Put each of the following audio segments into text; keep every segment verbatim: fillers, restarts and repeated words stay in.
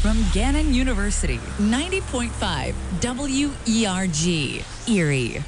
from Gannon University, ninety point five W E R G, Erie.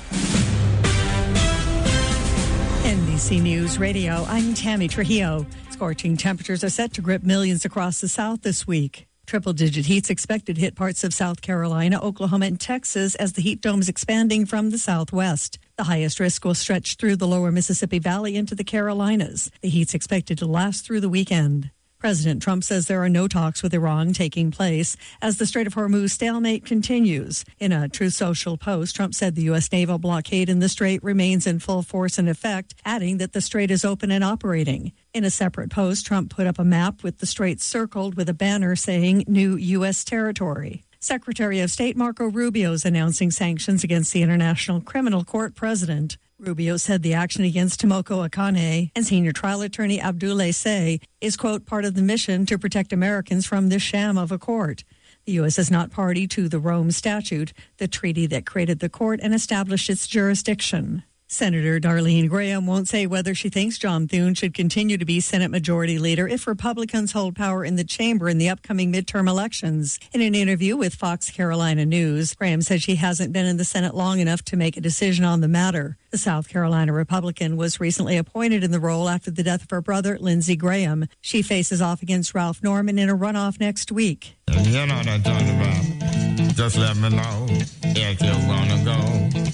N B C News Radio, I'm Tammy Trujillo. Scorching temperatures are set to grip millions across the South this week. Triple-digit heat's expected to hit parts of South Carolina, Oklahoma, and Texas as the heat dome is expanding from the southwest. The highest risk will stretch through the lower Mississippi Valley into the Carolinas. The heat's expected to last through the weekend. President Trump says there are no talks with Iran taking place as the Strait of Hormuz stalemate continues. In a Truth Social post, Trump said the U S naval blockade in the strait remains in full force and effect, adding that the strait is open and operating. In a separate post, Trump put up a map with the strait circled with a banner saying new U S territory. Secretary of State Marco Rubio is announcing sanctions against the International Criminal Court president. Rubio said the action against Tomoko Akane and senior trial attorney Abdoulaye Say is, quote, part of the mission to protect Americans from this sham of a court. The U S is not party to the Rome Statute, the treaty that created the court and established its jurisdiction. Senator Darlene Graham won't say whether she thinks John Thune should continue to be Senate Majority Leader if Republicans hold power in the chamber in the upcoming midterm elections. In an interview with Fox Carolina News, Graham said she hasn't been in the Senate long enough to make a decision on the matter. The South Carolina Republican was recently appointed in the role after the death of her brother, Lindsey Graham. She faces off against Ralph Norman in a runoff next week. You know what I'm talking about. Just let me know if you want to go.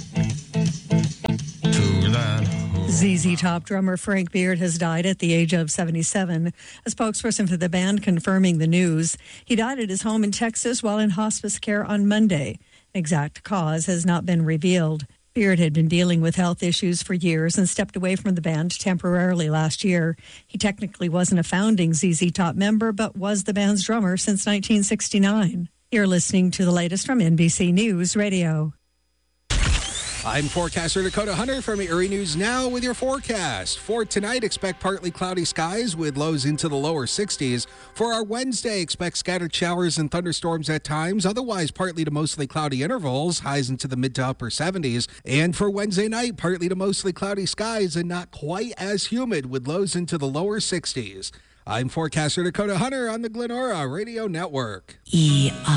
Z Z Top drummer Frank Beard has died at the age of seventy-seven. A spokesperson for the band confirming the news. He died at his home in Texas while in hospice care on Monday. An exact cause has not been revealed. Beard had been dealing with health issues for years and stepped away from the band temporarily last year. He technically wasn't a founding Z Z Top member, but was the band's drummer since nineteen sixty-nine. You're listening to the latest from N B C News Radio. I'm forecaster Dakota Hunter from Erie News Now with your forecast. For tonight, expect partly cloudy skies with lows into the lower sixties. For our Wednesday, expect scattered showers and thunderstorms at times. Otherwise, partly to mostly cloudy intervals, highs into the mid to upper seventies. And for Wednesday night, partly to mostly cloudy skies and not quite as humid with lows into the lower sixties. I'm forecaster Dakota Hunter on the Glenora Radio Network. E